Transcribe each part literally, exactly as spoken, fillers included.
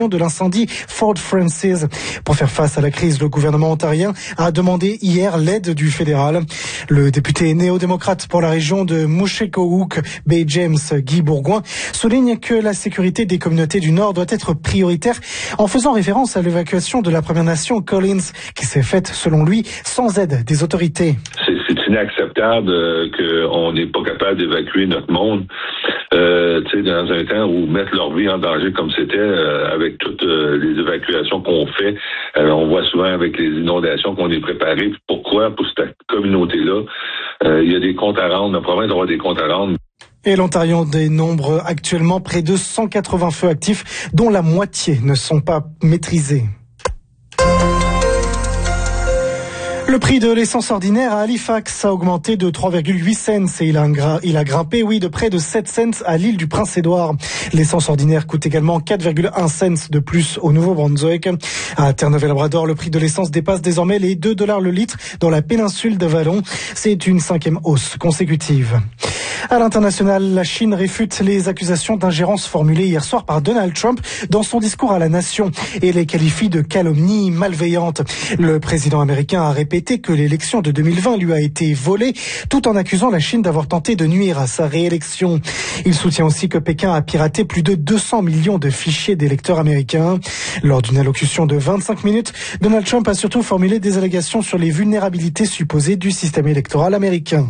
de l'incendie Fort Francis. Pour faire face à la crise, le gouvernement ontarien a demandé hier l'aide du fédéral. Le député néo-démocrate pour la région de Mushkegowuk, Bay James Guy Bourgoin, souligne que la sécurité des communautés du Nord doit être prioritaire en faisant référence à l'évacuation de la Première Nation Collins qui s'est faite, selon lui, sans aide des autorités. C'est, c'est inacceptable euh, qu'on n'est pas capable d'évacuer notre monde. Euh, tu sais, dans un temps où mettre leur vie en danger comme c'était euh, avec toutes euh, les évacuations qu'on fait, euh, on voit souvent avec les inondations qu'on est préparé. Pourquoi? Pour cette communauté-là, euh, il y a des comptes à rendre. La province doit avoir des comptes à rendre. Et l'Ontario dénombre actuellement près de cent quatre-vingts feux actifs, dont la moitié ne sont pas maîtrisés. Le prix de l'essence ordinaire à Halifax a augmenté de trois virgule huit cents et il a, gra- il a grimpé, oui, de près de sept cents à l'île du Prince-Édouard. L'essence ordinaire coûte également quatre virgule un cents de plus au Nouveau-Brunswick. À Terre-Neuve-et-Labrador, le prix de l'essence dépasse désormais les deux dollars le litre dans la péninsule d'Avalon. C'est une cinquième hausse consécutive. À l'international, la Chine réfute les accusations d'ingérence formulées hier soir par Donald Trump dans son discours à la nation et les qualifie de calomnie malveillante. Le président américain a répété que l'élection de deux mille vingt lui a été volée, tout en accusant la Chine d'avoir tenté de nuire à sa réélection. Il soutient aussi que Pékin a piraté plus de deux cents millions de fichiers d'électeurs américains. Lors d'une allocution de vingt-cinq minutes, Donald Trump a surtout formulé des allégations sur les vulnérabilités supposées du système électoral américain.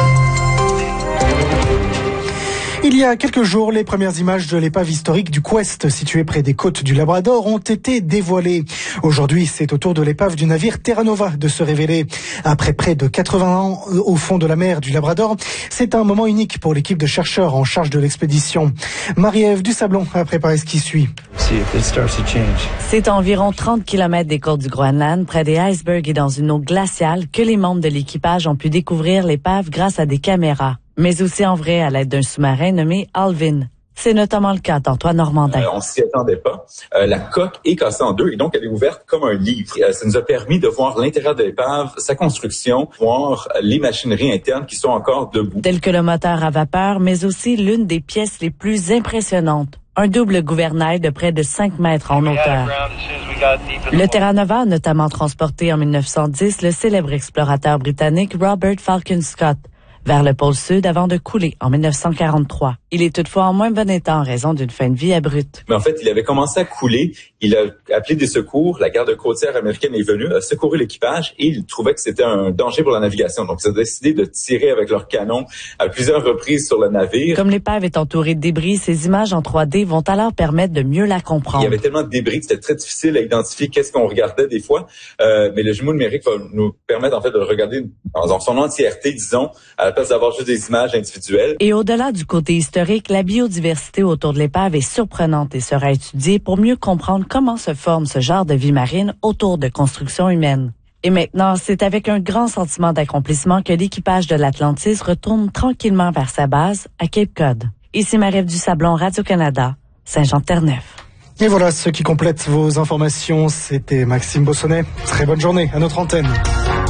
Il y a quelques jours, les premières images de l'épave historique du Quest, située près des côtes du Labrador, ont été dévoilées. Aujourd'hui, c'est au tour de l'épave du navire Terra Nova de se révéler. Après près de quatre-vingts ans au fond de la mer du Labrador, c'est un moment unique pour l'équipe de chercheurs en charge de l'expédition. Marie-Ève Dusablon a préparé ce qui suit. C'est à environ trente kilomètres des côtes du Groenland, près des icebergs et dans une eau glaciale, que les membres de l'équipage ont pu découvrir l'épave grâce à des caméras, mais aussi en vrai à l'aide d'un sous-marin nommé Alvin. C'est notamment le cas d'Antoine Normandin. Euh, on s'y attendait pas. Euh, la coque est cassée en deux et donc elle est ouverte comme un livre. Euh, ça nous a permis de voir l'intérieur de l'épave, sa construction, voir les machineries internes qui sont encore debout. Tel que le moteur à vapeur, mais aussi l'une des pièces les plus impressionnantes. Un double gouvernail de près de cinq mètres en hauteur. Le Terra Nova a notamment transporté en mille neuf cent dix le célèbre explorateur britannique Robert Falcon Scott vers le pôle Sud avant de couler en mille neuf cent quarante-trois. Il est toutefois en moins bon état en raison d'une fin de vie abrupte. Mais en fait, il avait commencé à couler, il a appelé des secours, la garde côtière américaine est venue, a secouru l'équipage et il trouvait que c'était un danger pour la navigation. Donc, ils ont décidé de tirer avec leurs canons à plusieurs reprises sur le navire. Comme l'épave est entourée de débris, ces images en trois D vont alors permettre de mieux la comprendre. Il y avait tellement de débris que c'était très difficile à identifier qu'est-ce qu'on regardait des fois, euh, mais le jumeau numérique va nous permettre en fait de le regarder dans son entièreté, disons, à la place d'avoir juste des images individuelles. Et au-delà du côté historique, la biodiversité autour de l'épave est surprenante et sera étudiée pour mieux comprendre comment se forme ce genre de vie marine autour de constructions humaines. Et maintenant, c'est avec un grand sentiment d'accomplissement que l'équipage de l'Atlantis retourne tranquillement vers sa base à Cape Cod. Ici Marie-Ève Dusablon, Radio-Canada, Saint-Jean-de-Terre-Neuve. Et voilà ce qui complète vos informations. C'était Maxime Bossonnet. Très bonne journée à notre antenne.